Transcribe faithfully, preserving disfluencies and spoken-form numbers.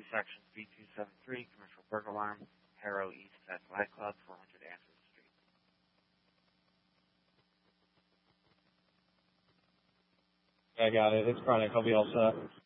Section B two seven three, Commercial Burglar Alarm, Harrow East at Light Club, four hundred Answer Street. I got it. It's chronic. I'll be all set.